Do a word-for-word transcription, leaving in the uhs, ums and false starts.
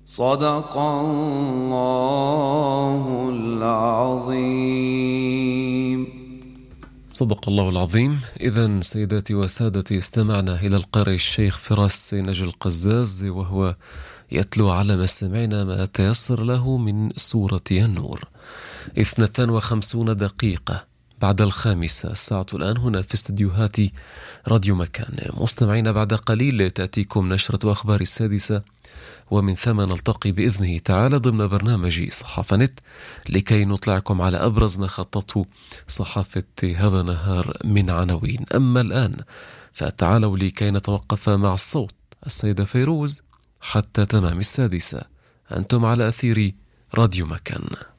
صدق الله العظيم. صدق الله العظيم. إذن سيداتي وسادتي، استمعنا إلى القارئ الشيخ فراس سينج القزاز وهو يتلو على مسامعنا ما تيسر له من سورة النور. اثنتان وخمسون دقيقة بعد الخامسة، الساعة الآن هنا في استديوهات راديو مكان. مستمعين، بعد قليل تأتيكم نشرة أخبار السادسة، ومن ثم نلتقي بإذنه تعالى ضمن برنامج صحافة نت لكي نطلعكم على أبرز ما خطته صحافة هذا النهار من عناوين. أما الآن فتعالوا لكي نتوقف مع الصوت السيدة فيروز حتى تمام السادسة. أنتم على أثير راديو مكان.